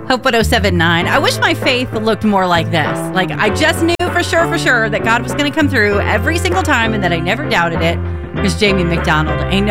Hope 1079. I wish my faith looked more like this. Like, I just knew for sure that God was going to come through every single time and that I never doubted it. Here's Jamie McDonald. Ain't